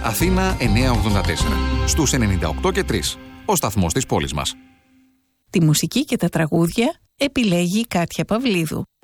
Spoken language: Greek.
Αθήνα 984. Στους 98 και 3. Ο σταθμός της πόλης μας. Τη μουσική και τα τραγούδια επιλέγει η Κάτια Παυλίδου.